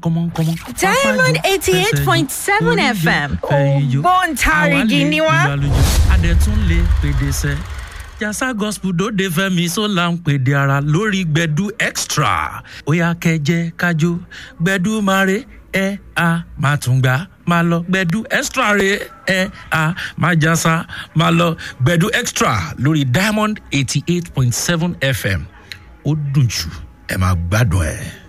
Diamond 88.7 FM. Ògbóǹtarìgì ni wá. Adẹ̀tún lè pèdè sẹ́. Jasa gospel dòde fẹ́mi sólà ń pèdè ara lórí gbẹ̀dú extra. Óyá kẹjẹ kájọ gbẹ̀dú mare máa tún gbà máa lọ gbẹ̀dú extra re máa jásá máa lọ gbẹ̀dú extra lórí Diamond 88.7 FM. Ó dùn jù ẹ máa gbádùn ẹ̀.